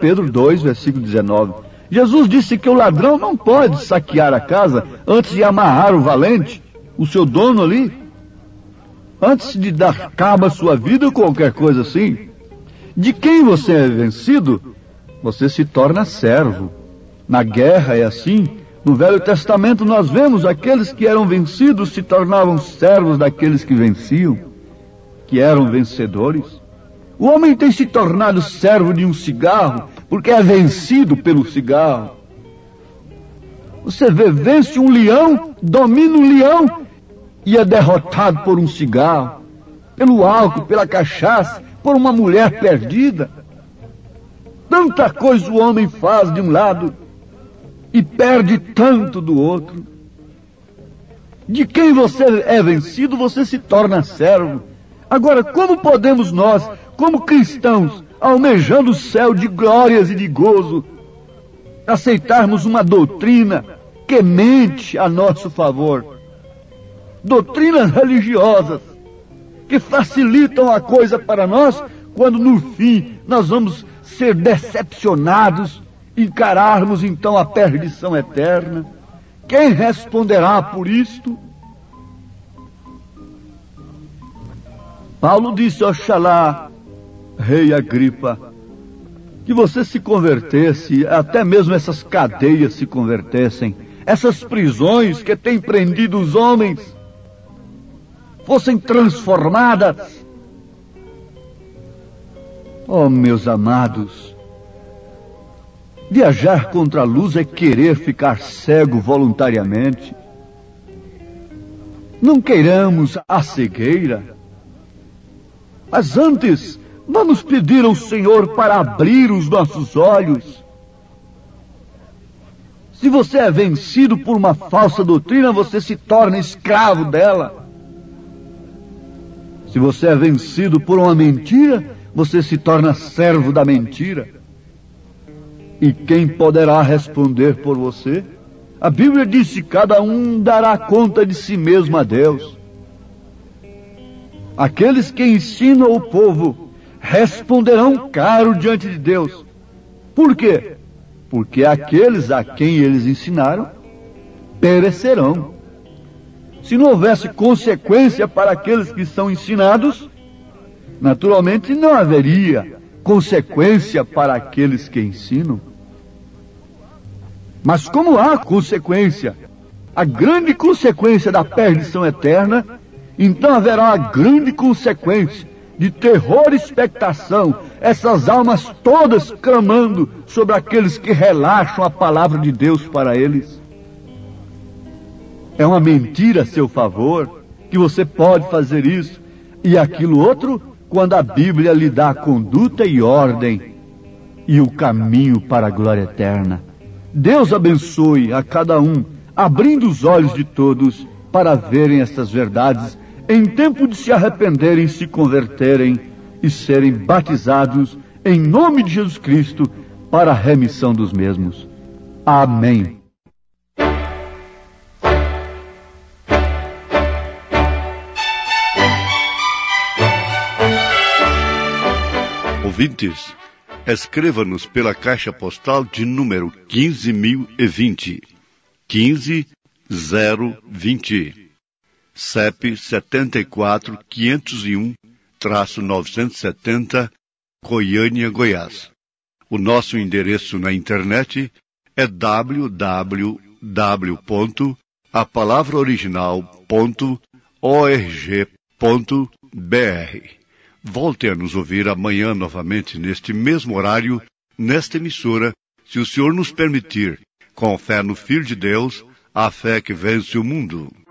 Pedro 2, versículo 19. Jesus disse que o ladrão não pode saquear a casa antes de amarrar o valente, o seu dono ali, antes de dar cabo à sua vida ou qualquer coisa assim. De quem você é vencido, você se torna servo. Na guerra é assim. No Velho Testamento nós vemos aqueles que eram vencidos se tornavam servos daqueles que venciam, que eram vencedores. O homem tem se tornado servo de um cigarro porque é vencido pelo cigarro. Você vence um leão, domina um leão e é derrotado por um cigarro, pelo álcool, pela cachaça, por uma mulher perdida. Tanta coisa o homem faz de um lado e perde tanto do outro. De quem você é vencido, você se torna servo. Agora, como podemos nós, como cristãos, almejando o céu de glórias e de gozo, aceitarmos uma doutrina que mente a nosso favor? Doutrinas religiosas que facilitam a coisa para nós, quando no fim nós vamos ser decepcionados, encararmos então a perdição eterna. Quem responderá por isto? Paulo disse: oxalá, rei Agripa, que você se convertesse, até mesmo essas cadeias se convertessem, essas prisões que têm prendido os homens fossem transformadas. Oh, meus amados, viajar contra a luz é querer ficar cego voluntariamente. Não queiramos a cegueira, mas antes vamos pedir ao Senhor para abrir os nossos olhos. Se você é vencido por uma falsa doutrina, você se torna escravo dela. Se você é vencido por uma mentira, você se torna servo da mentira. E quem poderá responder por você? A Bíblia diz que cada um dará conta de si mesmo a Deus. Aqueles que ensinam o povo responderão caro diante de Deus. Por quê? Porque aqueles a quem eles ensinaram perecerão. Se não houvesse consequência para aqueles que são ensinados, naturalmente não haveria consequência para aqueles que ensinam. Mas como há consequência, a grande consequência da perdição eterna, então haverá a grande consequência de terror e expectação, essas almas todas clamando sobre aqueles que relaxam a palavra de Deus para eles. É uma mentira a seu favor, que você pode fazer isso e aquilo outro, quando a Bíblia lhe dá a conduta e ordem e o caminho para a glória eterna. Deus abençoe a cada um, abrindo os olhos de todos para verem estas verdades, em tempo de se arrependerem, se converterem e serem batizados em nome de Jesus Cristo para a remissão dos mesmos. Amém. Ouvintes, escreva-nos pela caixa postal de número 15.020, 15020, CEP 74.501-970, Goiânia, Goiás. O nosso endereço na internet é www.apalavraoriginal.org.br. Volte a nos ouvir amanhã novamente neste mesmo horário, nesta emissora, se o Senhor nos permitir, com fé no Filho de Deus, a fé que vence o mundo.